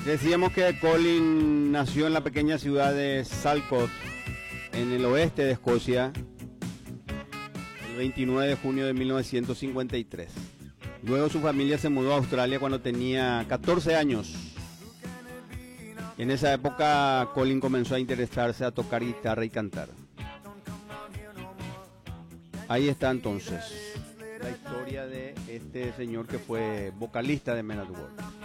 Decíamos que Colin nació en la pequeña ciudad de Salcott, en el oeste de Escocia, el 29 de junio de 1953. Luego su familia se mudó a Australia cuando tenía 14 años. En esa época Colin comenzó a interesarse a tocar guitarra y cantar. Ahí está entonces la historia de este señor que fue vocalista de Men at Work.